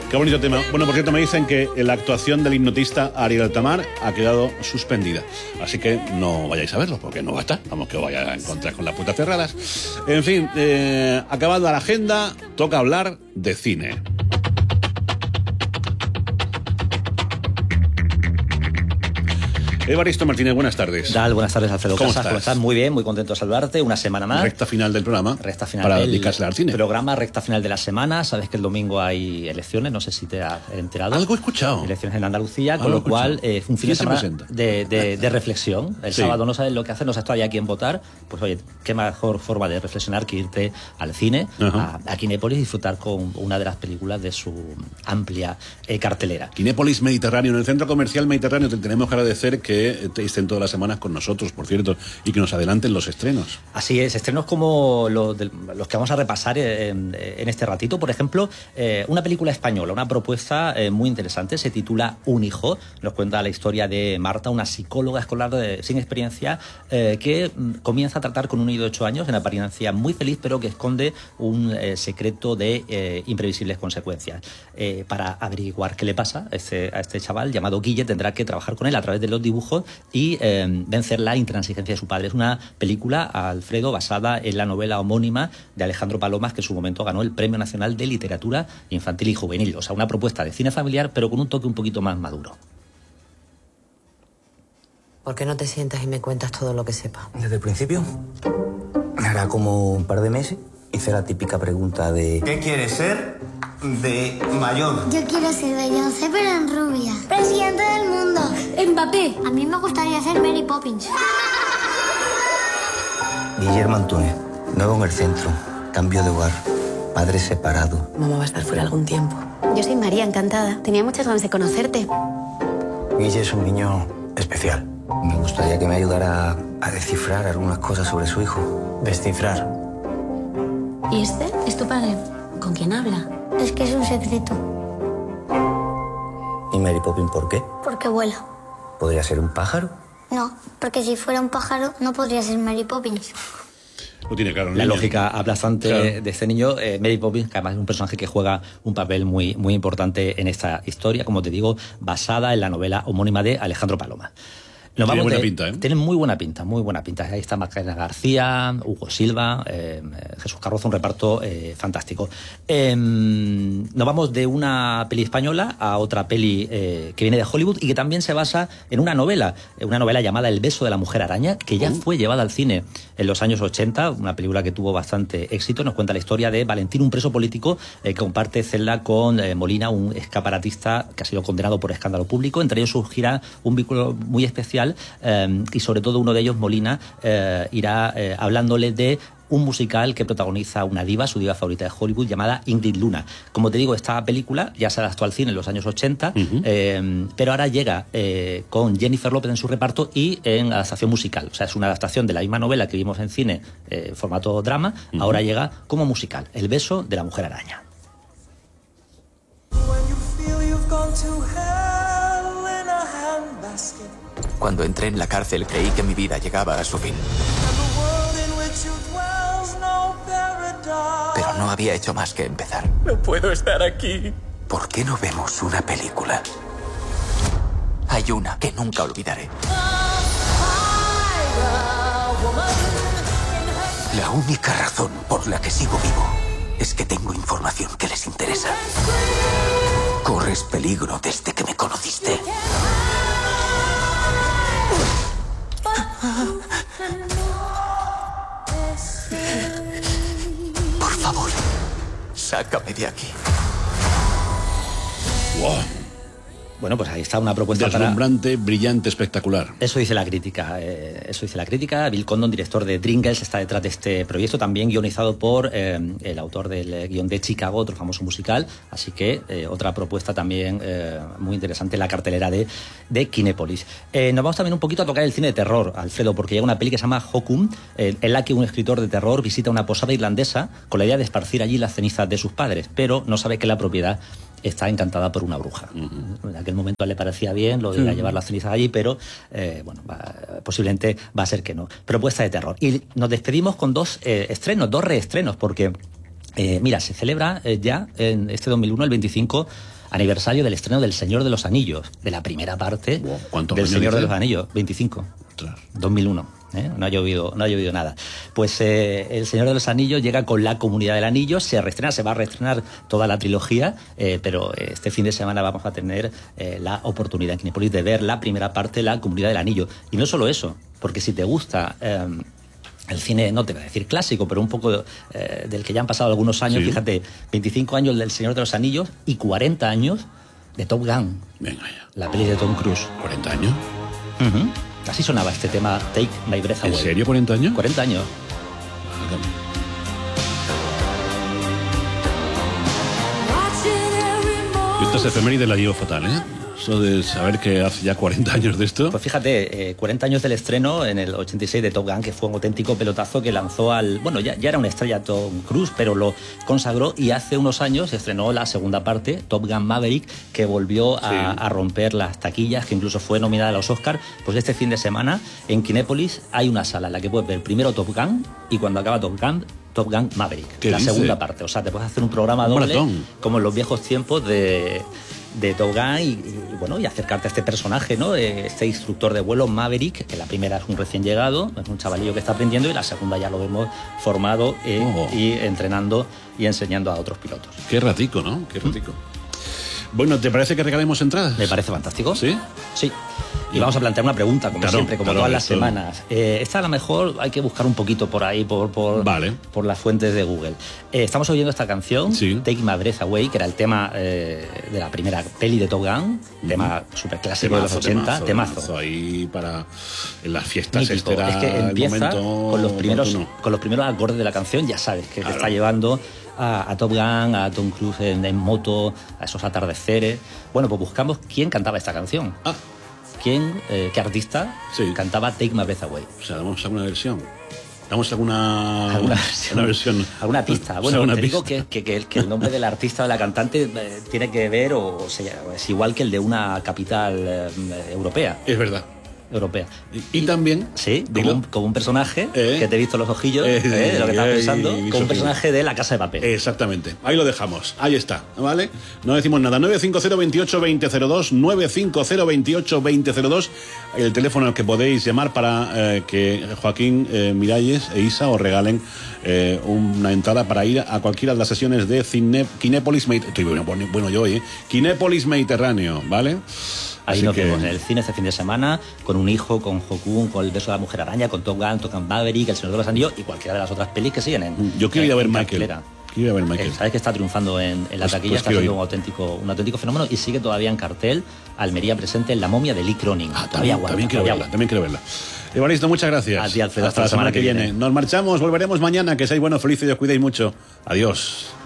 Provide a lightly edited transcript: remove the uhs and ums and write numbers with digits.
Qué bonito tema. Bueno, por cierto, me dicen que la actuación del hipnotista Ariel Altamar ha quedado suspendida. Así que no vayáis a verlo, porque no va a estar. Vamos, que os vaya a encontrar con las puertas cerradas. En fin, acabada la agenda, toca hablar de cine. Evaristo Martínez, buenas tardes. Buenas tardes, Alfredo ¿Cómo Casas. estás? ¿Cómo estás? Muy bien, muy contento de saludarte. Una semana más. Recta final del programa. Recta final para del dedicarse al cine. programa, recta final de la semana. Sabes que el domingo hay elecciones, no sé si te has enterado. Algo he escuchado. Elecciones en Andalucía, con lo cual un fin de semana de reflexión. El sábado no sabes lo que hacer, no sabes todavía a quién votar. Pues oye, qué mejor forma de reflexionar que irte al cine, a Kinépolis, y disfrutar con una de las películas de su amplia cartelera. Kinépolis Mediterráneo, en el Centro Comercial Mediterráneo. Te tenemos que agradecer que estén todas las semanas con nosotros, por cierto, y que nos adelanten los estrenos. Así es, estrenos como los que vamos a repasar en este ratito. Por ejemplo, una película española, una propuesta muy interesante, se titula Un hijo. Nos cuenta la historia de Marta, una psicóloga escolar sin experiencia que comienza a tratar con un niño de 8 años, en apariencia muy feliz, pero que esconde un secreto de imprevisibles consecuencias. Para averiguar qué le pasa a este chaval llamado Guille, tendrá que trabajar con él a través de los dibujos y vencer la intransigencia de su padre. Es una película, Alfredo, basada en la novela homónima de Alejandro Palomas, que en su momento ganó el Premio Nacional de Literatura Infantil y Juvenil. O sea, una propuesta de cine familiar, pero con un toque un poquito más maduro. ¿Por qué no te sientas y me cuentas todo lo que sepas? Desde el principio, hará como un par de meses, hice la típica pregunta de... ¿Qué quieres ser de mayor? Yo quiero ser Beyoncé, pero en rubia. Presidente del mundo. Mbappé. A mí me gustaría ser Mary Poppins. Guillermo Antúnez, nuevo en el centro, cambio de hogar, padre separado. Mamá va a estar fuera algún tiempo. Yo soy María, encantada. Tenía muchas ganas de conocerte. Guille es un niño especial. Me gustaría que me ayudara a descifrar algunas cosas sobre su hijo. Descifrar. ¿Y este? ¿Es tu padre? ¿Con quién habla? Es que es un secreto. ¿Y Mary Poppins por qué? Porque vuela. ¿Podría ser un pájaro? No, porque si fuera un pájaro no podría ser Mary Poppins. Lo tiene claro. La lógica aplastante de este niño, Mary Poppins, que además es un personaje que juega un papel muy, muy importante en esta historia, como te digo, basada en la novela homónima de Alejandro Paloma. Tiene buena pinta, ¿eh? Tienen muy buena pinta, muy buena pinta. Ahí está Macarena García, Hugo Silva, Jesús Carroza, un reparto fantástico. Nos vamos de una peli española a otra peli que viene de Hollywood y que también se basa en una novela llamada El beso de la mujer araña, que ya fue llevada al cine en los años 80, una película que tuvo bastante éxito. Nos cuenta la historia de Valentín, un preso político que comparte celda con Molina, un escaparatista que ha sido condenado por escándalo público. Entre ellos surgirá un vínculo muy especial y sobre todo uno de ellos, Molina, irá hablándole de un musical que protagoniza una diva, su diva favorita de Hollywood, llamada Ingrid Luna. Como te digo, esta película ya se adaptó al cine en los años 80, pero ahora llega con Jennifer López en su reparto y en adaptación musical. O sea, es una adaptación de la misma novela que vimos en cine, formato drama, ahora llega como musical, El beso de la mujer araña. Cuando entré en la cárcel creí que mi vida llegaba a su fin. Pero no había hecho más que empezar. No puedo estar aquí. ¿Por qué no vemos una película? Hay una que nunca olvidaré. La única razón por la que sigo vivo es que tengo información que les interesa. Corres peligro desde que me conociste. Por favor, sácame de aquí. Wow. Bueno, pues ahí está una propuesta deslumbrante, brillante, espectacular. Eso dice la crítica. Bill Condon, director de Dreamgirls, está detrás de este proyecto, también guionizado por el autor del guión de Chicago, otro famoso musical. Así que otra propuesta también muy interesante en la cartelera de Kinépolis. Nos vamos también un poquito a tocar el cine de terror, Alfredo, porque llega una peli que se llama Hokum, en la que un escritor de terror visita una posada irlandesa con la idea de esparcir allí las cenizas de sus padres, pero no sabe que la propiedad está encantada por una bruja. En aquel momento le parecía bien lo de ir a llevar las cenizas allí, pero posiblemente va a ser que no. Propuesta de terror. Y nos despedimos con dos reestrenos, porque Mira, se celebra ya en este 2001 el 25 aniversario del estreno del Señor de los Anillos, de la primera parte del Señor de los Anillos, 25, 2001. No ha llovido nada. Pues El Señor de los Anillos llega con La Comunidad del Anillo, se va a reestrenar toda la trilogía, pero este fin de semana vamos a tener la oportunidad en Kinépolis de ver la primera parte, La Comunidad del Anillo. Y no solo eso, porque si te gusta el cine, no te voy a decir clásico, pero un poco del que ya han pasado algunos años, fíjate, 25 años del Señor de los Anillos y 40 años de Top Gun. Venga ya. La peli de Tom Cruise. ¿40 años? Así sonaba este tema, Take My Breath Away. ¿En serio 40 años? 40 años. Yo estas efemérides las llevo fatal, ¿eh? Eso de saber que hace ya 40 años de esto. Pues fíjate, 40 años del estreno en el 86 de Top Gun, que fue un auténtico pelotazo que lanzó al... Bueno, ya era una estrella Tom Cruise, pero lo consagró, y hace unos años estrenó la segunda parte, Top Gun Maverick, que volvió a romper las taquillas, que incluso fue nominada a los Oscars. Pues este fin de semana en Kinépolis hay una sala en la que puedes ver primero Top Gun y cuando acaba Top Gun Maverick, la segunda parte. O sea, te puedes hacer un programa doble, como en los viejos tiempos de Top Gun y acercarte a este personaje, ¿no? Este instructor de vuelo, Maverick, que la primera es un recién llegado, es un chavalillo que está aprendiendo, y la segunda ya lo vemos formado y entrenando y enseñando a otros pilotos. Qué ratico, ¿no? Qué ratico. Bueno, ¿te parece que regalemos entradas? Me parece fantástico. ¿Sí? Sí. Y vamos a plantear una pregunta, como siempre, como todas las semanas. Esta a lo mejor hay que buscar un poquito por ahí, por las fuentes de Google. Estamos oyendo esta canción, Take My Breath Away, que era el tema de la primera peli de Top Gun, tema súper clásico de los 80, temazo. Ahí para en las fiestas. Mítico. Es que empieza con los primeros acordes de la canción, ya sabes, que te está llevando a Top Gun, a Tom Cruise en moto, a esos atardeceres. Bueno, pues buscamos quién cantaba esta canción. ¿Qué artista cantaba Take My Breath Away? O sea, damos alguna versión. ¿Damos alguna versión? ¿Alguna pista? Bueno, te digo que el nombre del artista o de la cantante tiene que ver, o sea, es igual que el de una capital europea. Es verdad. Europea. Y también, sí, como un personaje que te he visto los ojillos de lo que estás pensando, como un personaje de La Casa de Papel. Exactamente, ahí lo dejamos, ahí está, ¿vale? No decimos nada. 950-28-2002, 950-28-2002, el teléfono al que podéis llamar para que Joaquín Miralles e Isa os regalen una entrada para ir a cualquiera de las sesiones de Kinépolis Kinépolis Mediterráneo, ¿vale? Ahí nos vemos en el cine este fin de semana, con un hijo, con Hokun, con El beso de la mujer araña, con Top Gun Maverick, El Señor de los Anillos y cualquiera de las otras pelis que siguen en... Yo quiero ir a ver Michael. Sabes que está triunfando en la taquilla, está siendo un auténtico fenómeno, y sigue todavía en cartel Almería presente en La momia de Lee Cronin. También quiero verla. Evaristo, muchas gracias. A ti, Alfredo, hasta la semana que viene. Nos marchamos, volveremos mañana. Que seáis buenos, felices y os cuidéis mucho. Adiós.